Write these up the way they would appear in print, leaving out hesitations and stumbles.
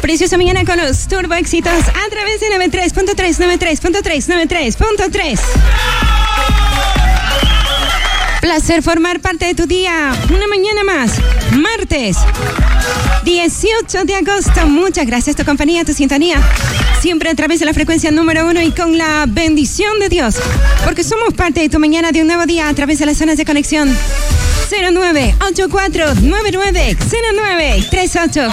Preciosa mañana con los turbo éxitos a través de 93.3. Placer formar parte de tu día. Una mañana más. Martes 18 de agosto. Muchas gracias a tu compañía, a tu sintonía. Siempre a través de la frecuencia número 1 y con la bendición de Dios. Porque somos parte de tu mañana de un nuevo día a través de las zonas de conexión. 0984-990938.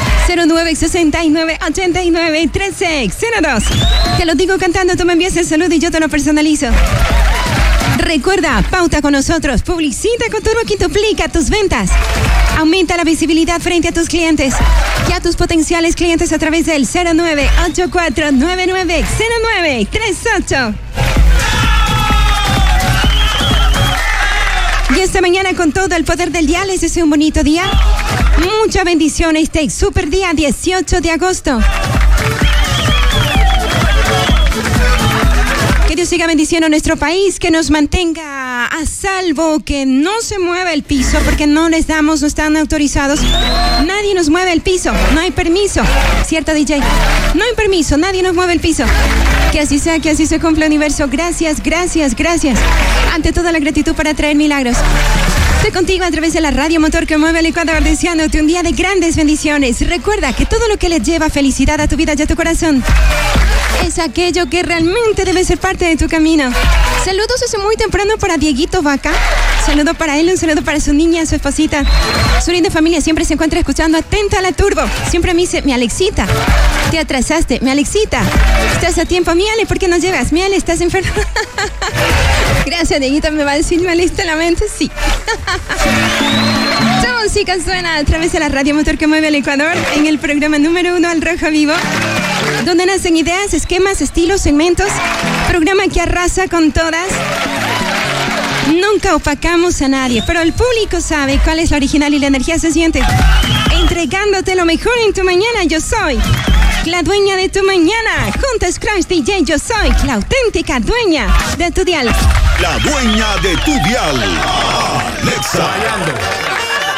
0969-89-3602. Te lo digo cantando, tú me envías el saludo y yo te lo personalizo. Recuerda, pauta con nosotros, publicita con Turbo Quintuplica tus ventas. Aumenta la visibilidad frente a tus clientes y a tus potenciales clientes a través del 0984-990938. Y esta mañana con todo el poder del día les deseo un bonito día. Mucha bendición este super día 18 de agosto. Que Dios siga bendiciendo a nuestro país, que nos mantenga a salvo, que no se mueva el piso porque no les damos, no están autorizados. Nadie nos mueve el piso, no hay permiso. ¿Cierto, DJ? No hay permiso, nadie nos mueve el piso. Que así sea, que así se cumpla el universo. Gracias. Ante toda la gratitud para traer milagros. Estoy contigo a través de la radio motor que mueve el Ecuador, deseándote un día de grandes bendiciones. Recuerda que todo lo que le lleva felicidad a tu vida y a tu corazón es aquello que realmente debe ser parte de tu camino. Saludos desde muy temprano para Dieguito Vaca. Saludo para él, un saludo para su niña, su esposita. Su linda familia siempre se encuentra escuchando atenta a la turbo. Siempre me dice, mi Alexita, te atrasaste. Mi Alexita, estás a tiempo. Mi Ale, ¿por qué no llegas? Mi Ale, ¿estás enferma? Gracias, Dieguito, me va a decir, ¿me leíste la mente? Sí. Esta música suena a través de la radio motor que mueve el Ecuador en el programa número 1 al Rojo Vivo, donde nacen ideas, esquemas, estilos, segmentos, programa que arrasa con todas. Nunca opacamos a nadie, pero el público sabe cuál es la original y la energía se siente. Entregándote lo mejor en tu mañana, yo soy la dueña de tu mañana. Junto a Scratch DJ, yo soy la auténtica dueña de tu dial. La dueña de tu dial. Alexa.